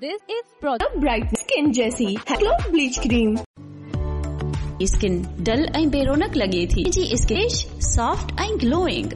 This is product bright skin जैसी glow bleach cream. Skin dull ऐं बेरोनक लगे थी जी स्किन सॉफ्ट ऐं ग्लोइंग।